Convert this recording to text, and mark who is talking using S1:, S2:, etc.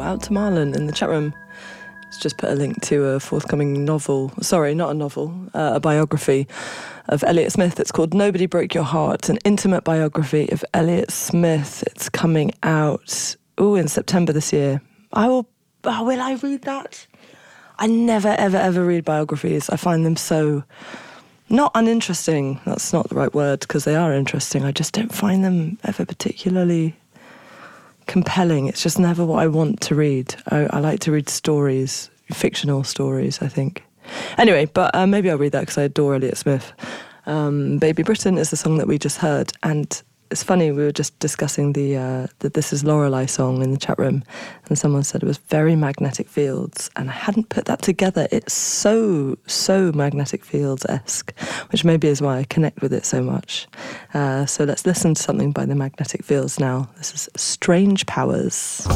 S1: out to Marlon in the chat room. Let's just put a link to a forthcoming novel. Sorry, not a novel, a biography of Elliott Smith. It's called Nobody Broke Your Heart. It's an intimate biography of Elliott Smith. It's coming out, in September this year. Will I read that? I never, ever, ever read biographies. I find them so not uninteresting. That's not the right word, because they are interesting. I just don't find them ever particularly compelling. It's just never what I want to read. I like to read stories, fictional stories, I think. Anyway, but maybe I'll read that because I adore Elliott Smith. Baby Britain is the song that we just heard, and it's funny, we were just discussing the This Is Lorelei song in the chat room, and someone said it was very Magnetic Fields, and I hadn't put that together. It's so Magnetic Fields-esque, which maybe is why I connect with it so much. So let's listen to something by the Magnetic Fields now. This is Strange Powers.